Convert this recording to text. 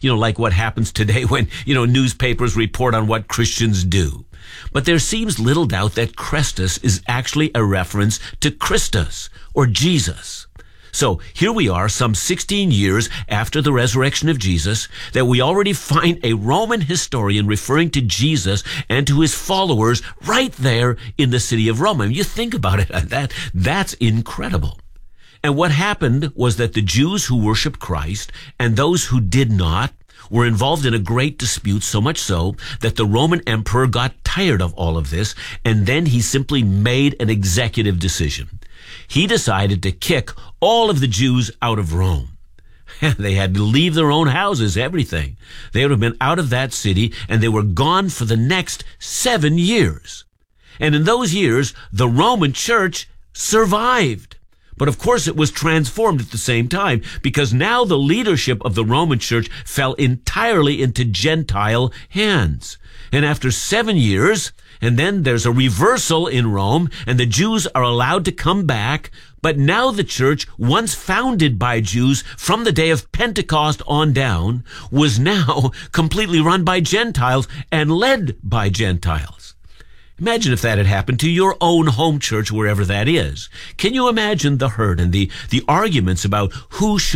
like what happens today when, newspapers report on what Christians do. But there seems little doubt that Christus is actually a reference to Christus, or Jesus. So here we are, some 16 years after the resurrection of Jesus, that we already find a Roman historian referring to Jesus and to his followers right there in the city of Rome. I mean, you think about it, that's incredible. And what happened was that the Jews who worshiped Christ and those who did not were involved in a great dispute, so much so that the Roman emperor got tired of all of this, and then he simply made an executive decision. He decided to kick all of the Jews out of Rome. They had to leave their own houses, everything. They would have been out of that city, and they were gone for the next 7 years. And in those years, the Roman church survived. But of course it was transformed at the same time, because now the leadership of the Roman church fell entirely into Gentile hands. And after 7 years, and then there's a reversal in Rome, and the Jews are allowed to come back. But now the church, once founded by Jews from the day of Pentecost on down, was now completely run by Gentiles and led by Gentiles. Imagine if that had happened to your own home church, wherever that is. Can you imagine the hurt and the arguments about who should